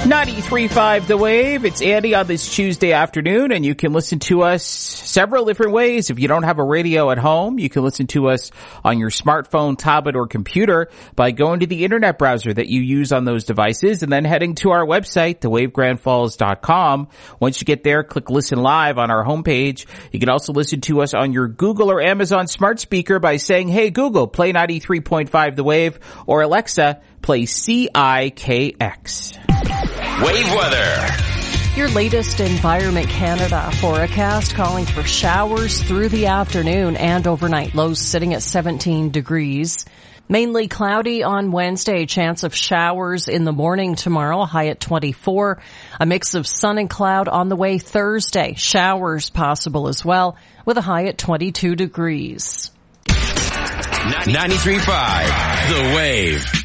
93.5 The Wave. It's Andy on this Tuesday afternoon, and you can listen to us several different ways. If you don't have a radio at home, you can listen to us on your smartphone, tablet, or computer by going to the internet browser that you use on those devices and then heading to our website, thewavegrandfalls.com. Once you get there, click Listen Live on our homepage. You can also listen to us on your Google or Amazon smart speaker by saying, "Hey Google, play 93.5 The Wave," or Alexa, play CIKX. Wave weather. Your latest Environment Canada forecast calling for showers through the afternoon and overnight. Lows sitting at 17 degrees. Mainly cloudy on Wednesday. Chance of showers in the morning tomorrow. High at 24. A mix of sun and cloud on the way Thursday. Showers possible as well with a high at 22 degrees. 93.5 The Wave.